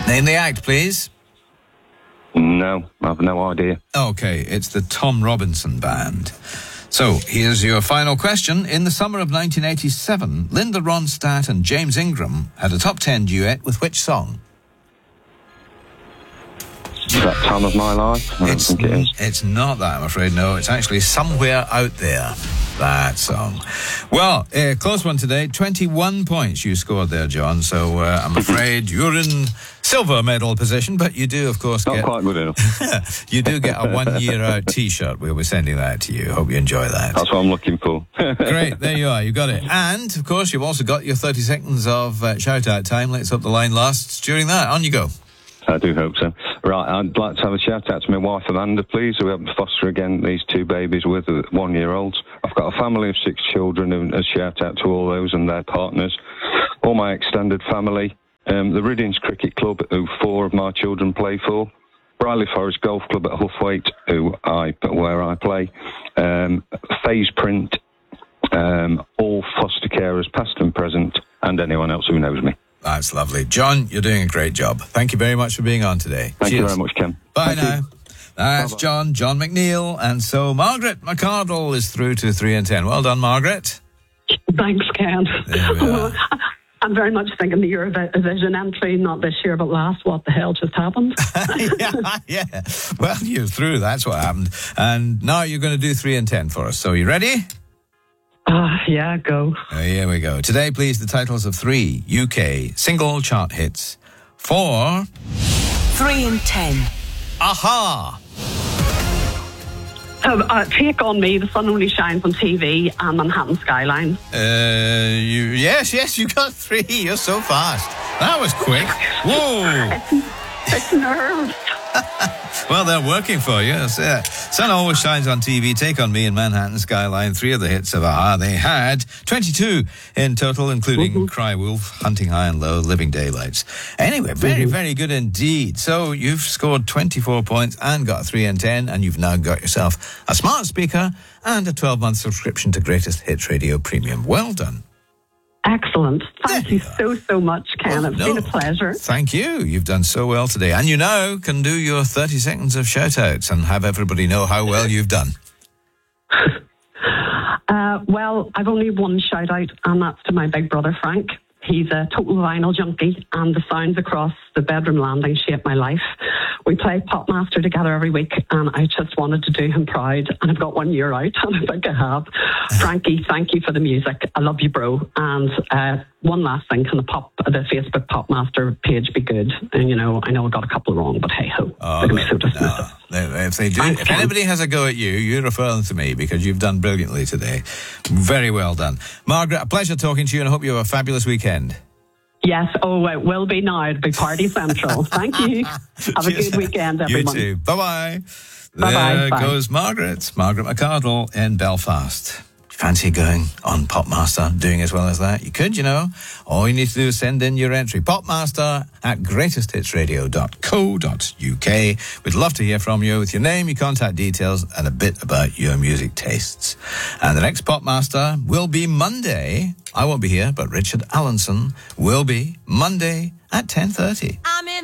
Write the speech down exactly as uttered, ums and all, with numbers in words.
Name the act, please. No, I have no idea. Okay, it's the Tom Robinson Band. So, here's your final question. In the summer of nineteen eighty-seven, Linda Ronstadt and James Ingram had a top ten duet with which song? Is that Time of My Life? I don't It's, think it is. it's not that, I'm afraid, no. It's actually Somewhere Out There, that song. Well, uh, close one today. twenty-one points you scored there, John. So uh, I'm afraid you're in silver medal position, but you do, of course, Not get... quite good enough. you do get a one-year-out T-shirt. We'll be sending that to you. Hope you enjoy that. That's what I'm looking for. Great, there you are. You got it. And, of course, you've also got your thirty seconds of uh, shout-out time. Let's hope the line lasts during that. On you go. I do hope so. Right, I'd like to have a shout out to my wife Amanda, please, who helped foster again these two babies with uh, one-year-olds. I've got a family of six children, and a shout out to all those and their partners, all my extended family, um, the Riddings Cricket Club, who four of my children play for, Briley Forest Golf Club at Huffwaite, who I where I play, um, Phase Print, um, all foster carers, past and present, and anyone else who knows me. That's lovely. John, you're doing a great job. Thank you very much for being on today. Thank Cheers. you very much, Ken. Bye Thank now. you. That's Bye-bye. John, John McNeil. And so Margaret McCardle is through to three and ten. Well done, Margaret. Thanks, Ken. There we are. I'm very much thinking the Eurovision entry, not this year, but last. What the hell just happened? yeah, yeah. Well, you're through. That's what happened. And now you're going to do three and ten for us. So you ready? Ah, uh, yeah, go. Oh, here we go. Today, please, the titles of three U K single chart hits for... Three and ten. Aha! Uh, uh, Take On Me, The Sun Only Shines on T V, and Manhattan Skyline. Uh, you, yes, yes, you got three. You're so fast. That was quick. Whoa! It's, it's nerves. Well, they're working for you. That's it. Sun Always Shines on T V, Take On Me, and Manhattan Skyline. Three of the hits of A-ha. They had twenty-two in total, including mm-hmm. Cry Wolf, Hunting High and Low, Living Daylights. Anyway, very, mm-hmm. very good indeed. So you've scored twenty-four points and got three and ten, and you've now got yourself a smart speaker and a twelve-month subscription to Greatest Hits Radio Premium. Well done. Excellent. Thank there you you so, so much, Ken. Well, it's no. been a pleasure. Thank you. You've done so well today. And you now can do your thirty seconds of shout-outs and have everybody know how well you've done. uh, well, I've only one shout-out, and that's to my big brother, Frank. He's a total vinyl junkie, and the sounds across the bedroom landing shape my life. We play Popmaster together every week, and I just wanted to do him proud, and I've got one year out, and I think I have. Frankie, thank you for the music. I love you, bro. And uh, one last thing, can the pop, the Facebook Popmaster page be good? And, you know, I know I got a couple wrong, but hey-ho. Oh, They're going to be so dismissive. no. If they do, Thanks, if Ken. anybody has a go at you, you refer them to me because you've done brilliantly today. Very well done. Margaret, a pleasure talking to you, and I hope you have a fabulous weekend. Yes, oh, it will be now. It'll be Party Central. Thank you. Have a good weekend, everyone. You too. Bye-bye. Bye-bye. There Bye. goes Margaret. Margaret McCardle in Belfast. Fancy going on Popmaster, doing as well as that? You could, you know. All you need to do is send in your entry. Popmaster at greatest hits radio dot co dot uk. We'd love to hear from you with your name, your contact details, and a bit about your music tastes. And the next Popmaster will be Monday. I won't be here, but Richard Allenson will be Monday at ten thirty. I'm in